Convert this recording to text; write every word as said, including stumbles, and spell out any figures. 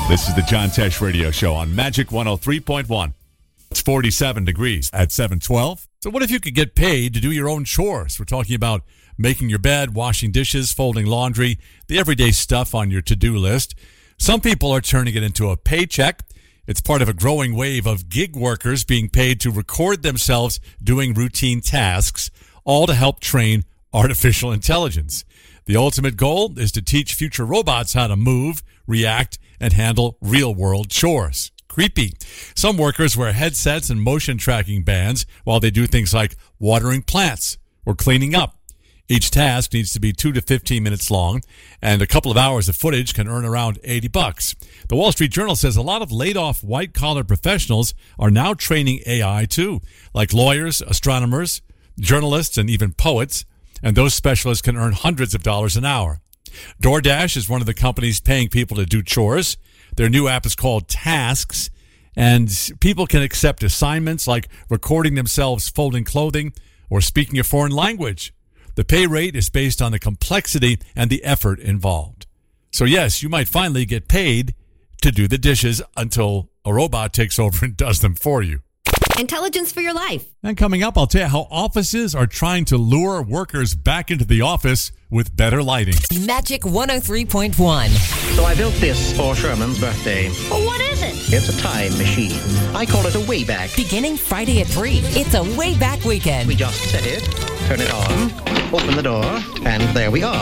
This is the John Tesh Radio Show on Magic one oh three point one. It's forty-seven degrees at seven twelve. So what if you could get paid to do your own chores? We're talking about making your bed, washing dishes, folding laundry, the everyday stuff on your to-do list. Some people are turning it into a paycheck. It's part of a growing wave of gig workers being paid to record themselves doing routine tasks, all to help train artificial intelligence. The ultimate goal is to teach future robots how to move, react, and handle real-world chores. Creepy. Some workers wear headsets and motion tracking bands while they do things like watering plants or cleaning up. Each task needs to be two to fifteen minutes long, and a couple of hours of footage can earn around eighty bucks. The Wall Street Journal says a lot of laid-off white-collar professionals are now training A I too, like lawyers, astronomers, journalists, and even poets, and those specialists can earn hundreds of dollars an hour. DoorDash is one of the companies paying people to do chores. Their new app is called Tasks, and people can accept assignments like recording themselves folding clothing or speaking a foreign language. The pay rate is based on the complexity and the effort involved. So yes, you might finally get paid to do the dishes until a robot takes over and does them for you. Intelligence for your life. And coming up, I'll tell you how offices are trying to lure workers back into the office with better lighting. Magic one oh three point one. So I built this for Sherman's birthday. Well, what is it? It's a time machine. I call it a Wayback. Beginning Friday at three, it's a Wayback Weekend. We just set it, turn it on, open the door, and there we are.